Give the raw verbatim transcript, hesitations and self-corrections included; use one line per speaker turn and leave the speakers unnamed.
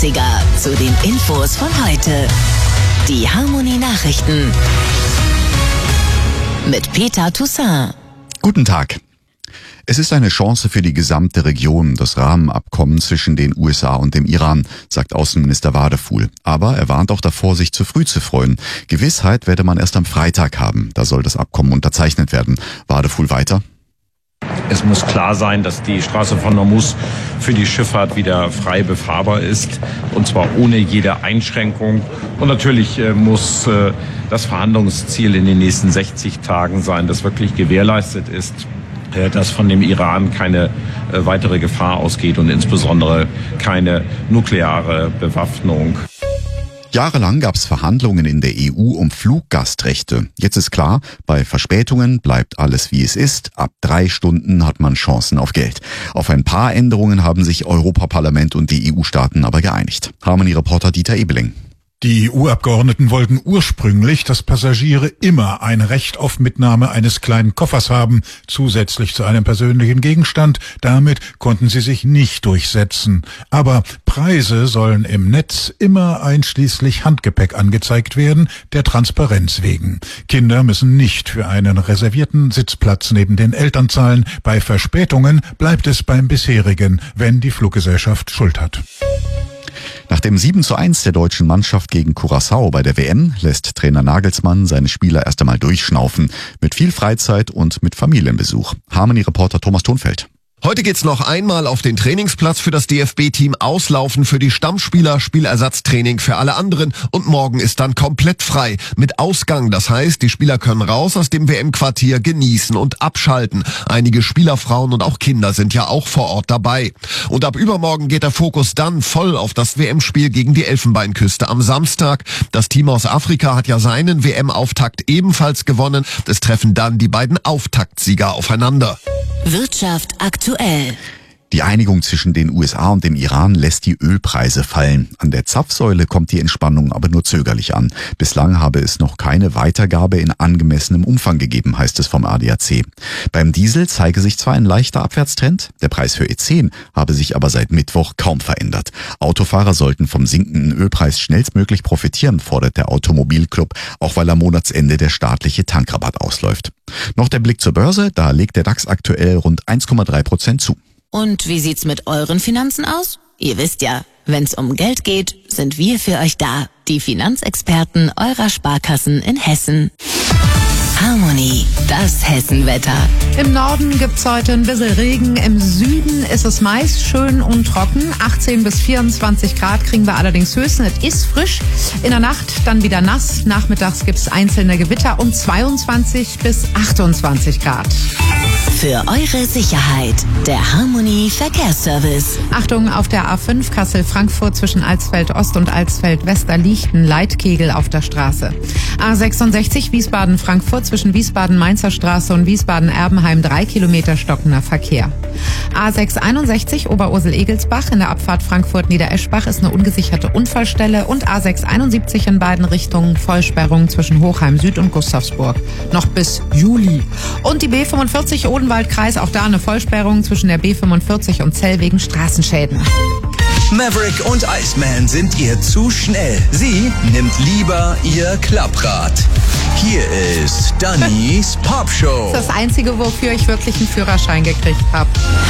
Zu den Infos von heute. Die Harmonie Nachrichten mit Peter Toussaint.
Guten Tag. Es ist eine Chance für die gesamte Region, das Rahmenabkommen zwischen den U S A und dem Iran, sagt Außenminister Wadefuhl. Aber er warnt auch davor, sich zu früh zu freuen. Gewissheit werde man erst am Freitag haben. Da soll das Abkommen unterzeichnet werden. Wadefuhl weiter.
Es muss klar sein, dass die Straße von Hormuz für die Schifffahrt wieder frei befahrbar ist, und zwar ohne jede Einschränkung. Und natürlich äh, muss äh, das Verhandlungsziel in den nächsten sechzig Tagen sein, das wirklich gewährleistet ist, äh, dass von dem Iran keine äh, weitere Gefahr ausgeht und insbesondere keine nukleare Bewaffnung.
Jahrelang gab es Verhandlungen in der E U um Fluggastrechte. Jetzt ist klar, bei Verspätungen bleibt alles wie es ist. Ab drei Stunden hat man Chancen auf Geld. Auf ein paar Änderungen haben sich Europaparlament und die E U-Staaten aber geeinigt. Harmonie-Reporter Dieter Ebeling.
Die E U-Abgeordneten wollten ursprünglich, dass Passagiere immer ein Recht auf Mitnahme eines kleinen Koffers haben, zusätzlich zu einem persönlichen Gegenstand. Damit konnten sie sich nicht durchsetzen. Aber Preise sollen im Netz immer einschließlich Handgepäck angezeigt werden, der Transparenz wegen. Kinder müssen nicht für einen reservierten Sitzplatz neben den Eltern zahlen. Bei Verspätungen bleibt es beim bisherigen, wenn die Fluggesellschaft Schuld hat.
Nach dem sieben zu eins der deutschen Mannschaft gegen Curaçao bei der W M lässt Trainer Nagelsmann seine Spieler erst einmal durchschnaufen. Mit viel Freizeit und mit Familienbesuch. Harmonie-Reporter Thomas Thonfeld.
Heute geht's noch einmal auf den Trainingsplatz für das D F B-Team, auslaufen für die Stammspieler, Spielersatztraining für alle anderen und morgen ist dann komplett frei mit Ausgang. Das heißt, die Spieler können raus aus dem W M-Quartier, genießen und abschalten. Einige Spielerfrauen und auch Kinder sind ja auch vor Ort dabei. Und ab übermorgen geht der Fokus dann voll auf das W M-Spiel gegen die Elfenbeinküste am Samstag. Das Team aus Afrika hat ja seinen W M-Auftakt ebenfalls gewonnen. Es treffen dann die beiden Auftaktsieger aufeinander.
Wirtschaft aktuell.
Die Einigung zwischen den U S A und dem Iran lässt die Ölpreise fallen. An der Zapfsäule kommt die Entspannung aber nur zögerlich an. Bislang habe es noch keine Weitergabe in angemessenem Umfang gegeben, heißt es vom A D A C. Beim Diesel zeige sich zwar ein leichter Abwärtstrend, der Preis für E zehn habe sich aber seit Mittwoch kaum verändert. Autofahrer sollten vom sinkenden Ölpreis schnellstmöglich profitieren, fordert der Automobilclub, auch weil am Monatsende der staatliche Tankrabatt ausläuft. Noch der Blick zur Börse, da legt der DAX aktuell rund eins Komma drei Prozent zu.
Und wie sieht's mit euren Finanzen aus? Ihr wisst ja, wenn's um Geld geht, sind wir für euch da. Die Finanzexperten eurer Sparkassen in Hessen. Harmonie, das Hessenwetter.
Im Norden gibt's heute ein bisschen Regen, im Süden ist es meist schön und trocken. achtzehn bis vierundzwanzig Grad kriegen wir allerdings höchstens. Es ist frisch. In der Nacht dann wieder nass. Nachmittags gibt's einzelne Gewitter und zweiundzwanzig bis achtundzwanzig Grad.
Für eure Sicherheit, der Harmonie Verkehrsservice.
Achtung, auf der A fünf Kassel-Frankfurt zwischen Alsfeld Ost und Alsfeld West, da liegt ein Leitkegel auf der Straße. A sechsundsechzig Wiesbaden-Frankfurt zwischen Wiesbaden-Mainzer Straße und Wiesbaden-Erbenheim, drei Kilometer stockender Verkehr. A sechshunderteinundsechzig Oberursel-Egelsbach in der Abfahrt Frankfurt-Niedereschbach ist eine ungesicherte Unfallstelle und A sechshunderteinundsiebzig in beiden Richtungen Vollsperrung zwischen Hochheim Süd und Gustavsburg. Noch bis Juli. Und die B fünfundvierzig Odenwaldkreis, auch da eine Vollsperrung zwischen der B fünfundvierzig und Zell wegen Straßenschäden.
Maverick und Iceman sind ihr zu schnell. Sie nimmt lieber ihr Klapprad. Hier ist Dannys Popshow.
Das ist das Einzige, wofür ich wirklich einen Führerschein gekriegt habe.